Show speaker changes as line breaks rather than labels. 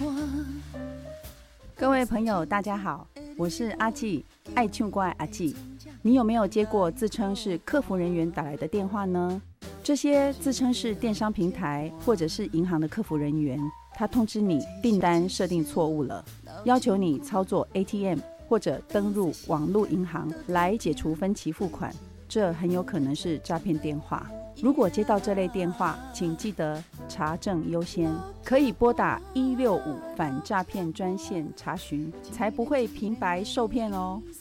各位朋友大家好，我是阿纪，爱唱歌的阿纪。你有没有接过自称是客服人员打来的电话呢？这些自称是电商平台或者是银行的客服人员，他通知你订单设定错误了，要求你操作 ATM 或者登入网络银行来解除分期付款，这很有可能是诈骗电话。如果接到这类电话，请记得查证优先，可以拨打165反诈骗专线查询，才不会平白受骗哦。